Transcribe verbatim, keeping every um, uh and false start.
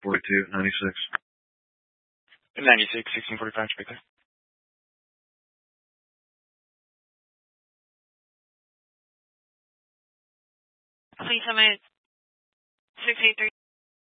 forty-two, ninety-six. ninety-six, sixteen forty-five, right there. Please submit six eight three.